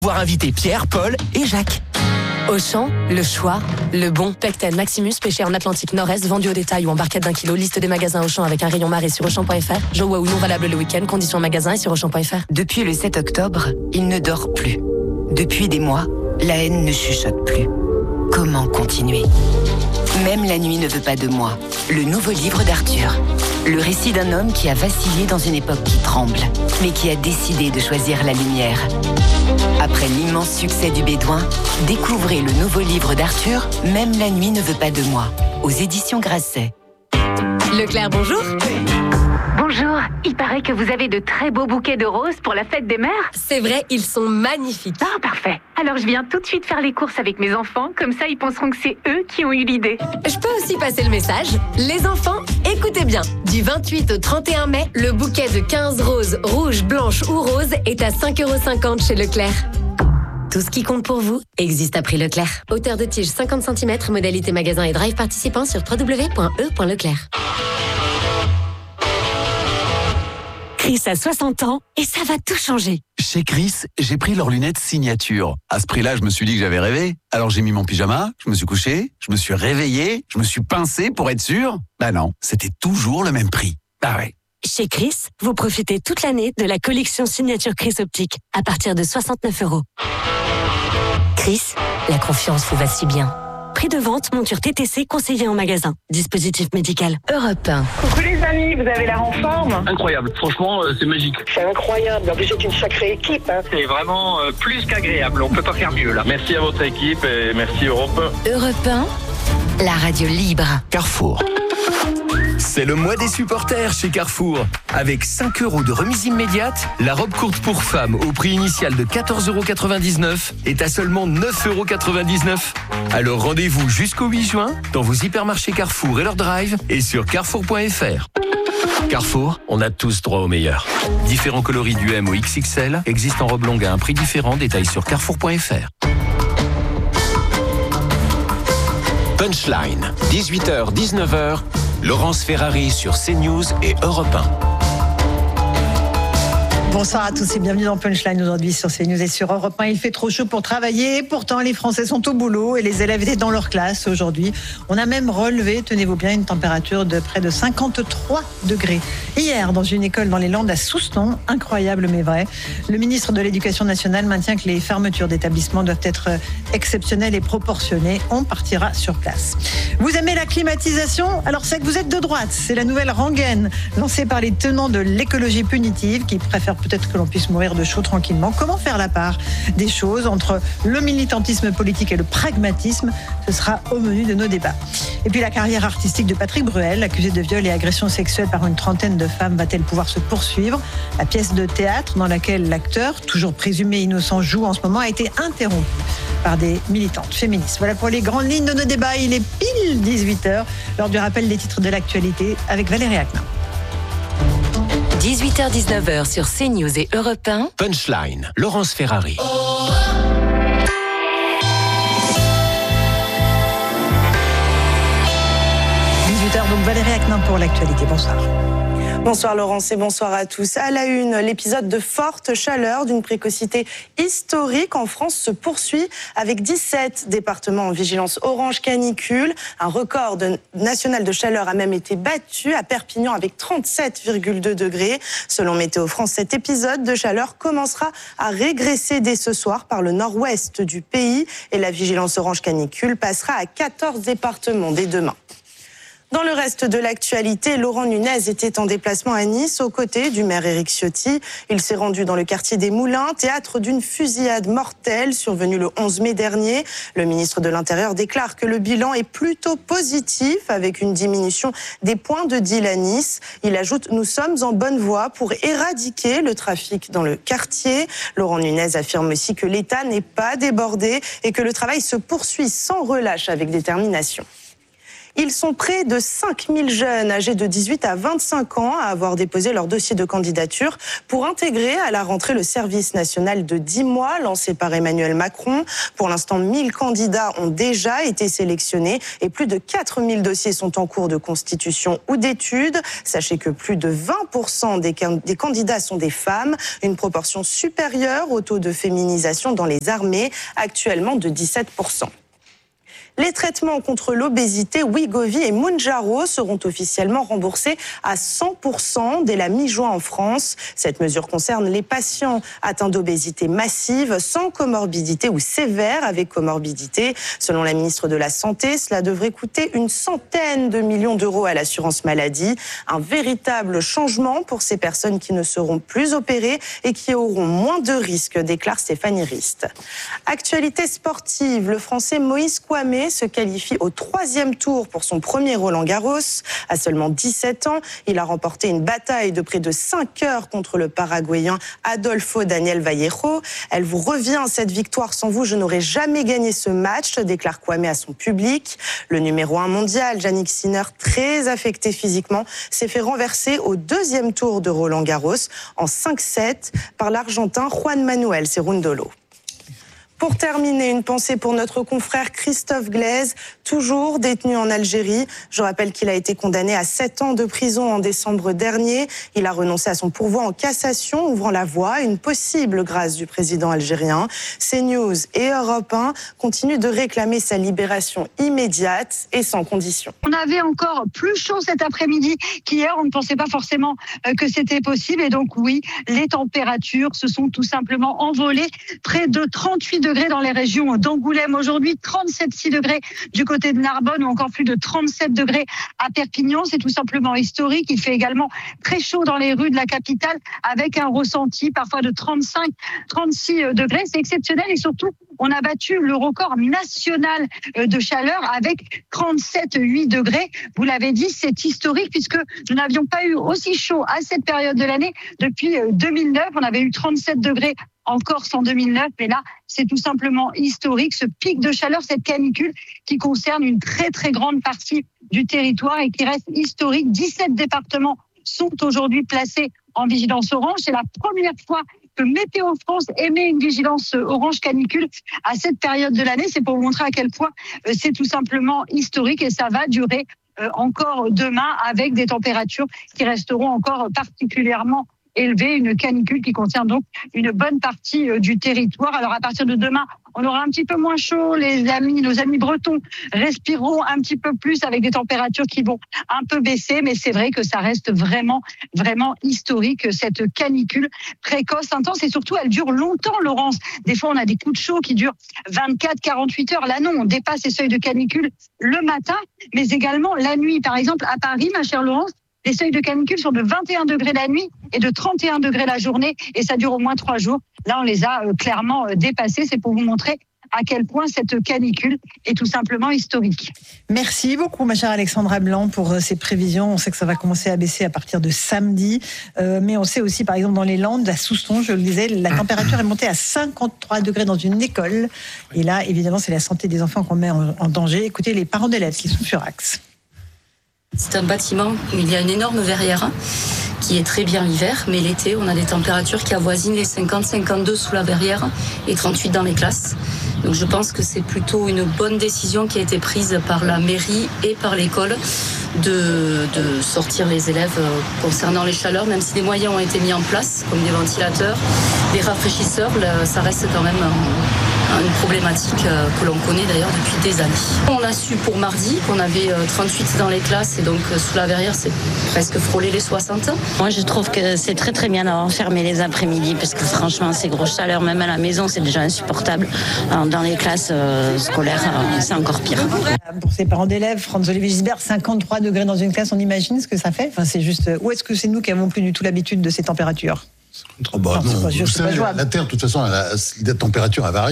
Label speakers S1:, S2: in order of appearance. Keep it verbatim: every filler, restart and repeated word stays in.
S1: Pouvoir inviter Pierre, Paul et Jacques.
S2: Auchan, le choix, le bon. Pecten Maximus, pêché en Atlantique Nord-Est, vendu au détail ou en barquette d'un kilo. Liste des magasins Auchan avec un rayon marée sur Auchan point F R. Joua ou non valable le week-end. Conditions magasin et sur Auchan point F R.
S3: Depuis le sept octobre, il ne dort plus. Depuis des mois, la haine ne chuchote plus. Comment continuer ? Même la nuit ne veut pas de moi. Le nouveau livre d'Arthur. Le récit d'un homme qui a vacillé dans une époque qui tremble, mais qui a décidé de choisir la lumière. Après l'immense succès du Bédouin, découvrez le nouveau livre d'Arthur, Même la nuit ne veut pas de moi, aux éditions Grasset.
S2: Leclerc, bonjour.
S4: Bonjour, il paraît que vous avez de très beaux bouquets de roses pour la fête des mères.
S2: C'est vrai, ils sont magnifiques.
S4: Ah, parfait. Alors je viens tout de suite faire les courses avec mes enfants, comme ça ils penseront que c'est eux qui ont eu l'idée.
S2: Je peux aussi passer le message. Les enfants, écoutez bien. Du vingt-huit au trente et un mai, le bouquet de quinze roses, rouges, blanches ou roses est à cinq euros cinquante chez Leclerc. Tout ce qui compte pour vous existe à prix Leclerc. Hauteur de tige cinquante centimètres, modalité magasin et drive participant sur w w w point e point leclerc.
S5: Chris a soixante ans et ça va tout changer.
S6: Chez Chris, j'ai pris leurs lunettes signature. À ce prix-là, je me suis dit que j'avais rêvé. Alors j'ai mis mon pyjama, je me suis couché, je me suis réveillé, je me suis pincé pour être sûr. Bah non, c'était toujours le même prix. Bah ouais.
S5: Chez Chris, vous profitez toute l'année de la collection signature Chris Optique à partir de soixante-neuf euros.
S2: Chris, la confiance vous va si bien.
S5: Prix de vente, monture T T C conseillé en magasin. Dispositif médical.
S2: Europe un.
S7: Coucou les amis, vous avez l'air en forme.
S8: Incroyable, franchement euh, c'est magique.
S7: C'est incroyable, en plus c'est une sacrée équipe. Hein.
S8: C'est vraiment euh, plus qu'agréable, on peut pas faire mieux là. Merci à votre équipe et merci Europe.
S2: Europe un, la radio libre.
S1: Carrefour. C'est le mois des supporters chez Carrefour. Avec cinq euros de remise immédiate, la robe courte pour femmes au prix initial de quatorze euros quatre-vingt-dix-neuf est à seulement neuf euros quatre-vingt-dix-neuf. Alors rendez-vous jusqu'au huit juin dans vos hypermarchés Carrefour et leur drive et sur carrefour point F R. Carrefour, on a tous droit au meilleur. Différents coloris du M au X X L existent en robe longue à un prix différent. Détails sur carrefour point F R.
S9: Punchline, dix-huit heures dix-neuf heures, Laurence Ferrari sur CNews et Europe un.
S10: Bonsoir à tous et bienvenue dans Punchline aujourd'hui sur CNews et sur Europe un. Il fait trop chaud pour travailler, pourtant les Français sont au boulot et les élèves étaient dans leur classe aujourd'hui. On a même relevé, tenez-vous bien, une température de près de cinquante-trois degrés. Hier, dans une école dans les Landes à Souston, incroyable mais vrai, le ministre de l'Éducation nationale maintient que les fermetures d'établissements doivent être exceptionnelles et proportionnées. On partira sur place. Vous aimez la climatisation ? Alors c'est que vous êtes de droite. C'est la nouvelle rengaine lancée par les tenants de l'écologie punitive qui préfèrent peut-être que l'on puisse mourir de chaud tranquillement. Comment faire la part des choses entre le militantisme politique et le pragmatisme ? Ce sera au menu de nos débats. Et puis la carrière artistique de Patrick Bruel, accusé de viol et agression sexuelle par une trentaine de femmes, va-t-elle pouvoir se poursuivre ? La pièce de théâtre dans laquelle l'acteur, toujours présumé innocent, joue en ce moment, a été interrompue par des militantes féministes. Voilà pour les grandes lignes de nos débats. Il est pile dix-huit heures, lors du rappel des titres de l'actualité avec Valérie Acquin.
S2: dix-huit heures dix-neuf heures sur CNews et Europe un.
S9: Punchline, Laurence Ferrari.
S10: dix-huit heures, donc Valérie Acquin pour l'actualité. Bonsoir.
S11: Bonsoir Laurence et bonsoir à tous. À la une, l'épisode de forte chaleur d'une précocité historique en France se poursuit avec dix-sept départements en vigilance orange canicule. Un record de, national de chaleur a même été battu à Perpignan avec trente-sept virgule deux degrés. Selon Météo France, cet épisode de chaleur commencera à régresser dès ce soir par le nord-ouest du pays et la vigilance orange canicule passera à quatorze départements dès demain. Dans le reste de l'actualité, Laurent Nunez était en déplacement à Nice aux côtés du maire Éric Ciotti. Il s'est rendu dans le quartier des Moulins, théâtre d'une fusillade mortelle survenue le onze mai dernier. Le ministre de l'Intérieur déclare que le bilan est plutôt positif avec une diminution des points de deal à Nice. Il ajoute « Nous sommes en bonne voie pour éradiquer le trafic dans le quartier ». Laurent Nunez affirme aussi que l'État n'est pas débordé et que le travail se poursuit sans relâche avec détermination. Ils sont près de cinq mille jeunes âgés de dix-huit à vingt-cinq ans à avoir déposé leur dossier de candidature pour intégrer à la rentrée le service national de dix mois lancé par Emmanuel Macron. Pour l'instant, mille candidats ont déjà été sélectionnés et plus de quatre mille dossiers sont en cours de constitution ou d'études. Sachez que plus de vingt pour cent des, des candidats sont des femmes, une proportion supérieure au taux de féminisation dans les armées, actuellement de dix-sept pour cent. Les traitements contre l'obésité Wegovy et Mounjaro seront officiellement remboursés à cent pour cent dès la mi-juin en France. Cette mesure concerne les patients atteints d'obésité massive, sans comorbidité ou sévère avec comorbidité. Selon la ministre de la Santé, cela devrait coûter une centaine de millions d'euros à l'assurance maladie. Un véritable changement pour ces personnes qui ne seront plus opérées et qui auront moins de risques, déclare Stéphanie Rist. Actualité sportive, le Français Moïse Kouamé se qualifie au troisième tour pour son premier Roland-Garros. À seulement dix-sept ans, il a remporté une bataille de près de cinq heures contre le Paraguayen Adolfo Daniel Vallejo. Elle vous revient, cette victoire, sans vous, je n'aurais jamais gagné ce match, déclare Kouamé à son public. Le numéro un mondial, Jannik Sinner, très affecté physiquement, s'est fait renverser au deuxième tour de Roland-Garros en cinq sept par l'Argentin Juan Manuel Cerundolo. Pour terminer, une pensée pour notre confrère Christophe Glaise, toujours détenu en Algérie. Je rappelle qu'il a été condamné à sept ans de prison en décembre dernier. Il a renoncé à son pourvoi en cassation, ouvrant la voie à une possible grâce du président algérien. CNews et Europe un continuent de réclamer sa libération immédiate et sans condition.
S12: On avait encore plus chaud cet après-midi qu'hier. On ne pensait pas forcément que c'était possible. Et donc oui, les températures se sont tout simplement envolées. Près de trente-huit degrés dans les régions d'Angoulême aujourd'hui, trente-sept virgule six degrés du côté de Narbonne ou encore plus de trente-sept degrés à Perpignan. C'est tout simplement historique. Il fait également très chaud dans les rues de la capitale avec un ressenti parfois de trente-cinq, trente-six degrés. C'est exceptionnel et surtout, on a battu le record national de chaleur avec trente-sept virgule huit degrés. Vous l'avez dit, c'est historique puisque nous n'avions pas eu aussi chaud à cette période de l'année depuis deux mille neuf. On avait eu trente-sept degrés en Corse en deux mille neuf, mais là, c'est tout simplement historique, ce pic de chaleur, cette canicule qui concerne une très très grande partie du territoire et qui reste historique. dix-sept départements sont aujourd'hui placés en vigilance orange. C'est la première fois que Météo France émet une vigilance orange canicule à cette période de l'année. C'est pour vous montrer à quel point c'est tout simplement historique et ça va durer encore demain avec des températures qui resteront encore particulièrement élevé, une canicule qui concerne donc une bonne partie du territoire. Alors à partir de demain, on aura un petit peu moins chaud, les amis, nos amis bretons respireront un petit peu plus avec des températures qui vont un peu baisser, mais c'est vrai que ça reste vraiment, vraiment historique, cette canicule précoce, intense, et surtout elle dure longtemps, Laurence. Des fois on a des coups de chaud qui durent vingt-quatre, quarante-huit heures. Là non, on dépasse les seuils de canicule le matin, mais également la nuit. Par exemple, à Paris, ma chère Laurence, les seuils de canicule sont de vingt et un degrés la nuit et de trente et un degrés la journée et ça dure au moins trois jours. Là, on les a euh, clairement euh, dépassés. C'est pour vous montrer à quel point cette canicule est tout simplement historique.
S10: Merci beaucoup, ma chère Alexandra Blanc, pour ces prévisions. On sait que ça va commencer à baisser à partir de samedi. Euh, mais on sait aussi, par exemple, dans les Landes, à Souston, je le disais, la température est montée à cinquante-trois degrés dans une école. Et là, évidemment, c'est la santé des enfants qu'on met en, en danger. Écoutez les parents d'élèves qui sont furax.
S13: C'est un bâtiment où il y a une énorme verrière qui est très bien l'hiver, mais l'été, on a des températures qui avoisinent les cinquante à cinquante-deux sous la verrière et trente-huit dans les classes. Donc je pense que c'est plutôt une bonne décision qui a été prise par la mairie et par l'école de, de sortir les élèves concernant les chaleurs, même si des moyens ont été mis en place, comme des ventilateurs, des rafraîchisseurs, ça reste quand même une problématique que l'on connaît d'ailleurs depuis des années. On a su pour mardi qu'on avait trente-huit dans les classes et donc sous la verrière c'est presque frôler les soixante.
S14: Moi je trouve que c'est très très bien d'avoir fermé les après-midi parce que franchement ces grosses chaleurs même à la maison c'est déjà insupportable. Alors, dans les classes euh, scolaires euh, c'est encore pire.
S10: Pour ces parents d'élèves, Franz-Olivier Gisbert, cinquante-trois degrés dans une classe, on imagine ce que ça fait. Enfin, c'est juste, ou est-ce que c'est nous qui n'avons plus du tout l'habitude de ces températures?
S15: Oh bah non, non, vous savez, la Terre, de toute façon, la, la température a varié.